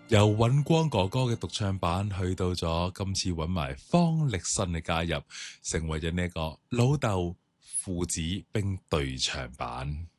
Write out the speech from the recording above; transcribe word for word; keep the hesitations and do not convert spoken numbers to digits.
由尹光哥哥嘅獨唱版去到咗今次揾埋方力申嘅加入，成為咗呢個老豆父子兵對唱版。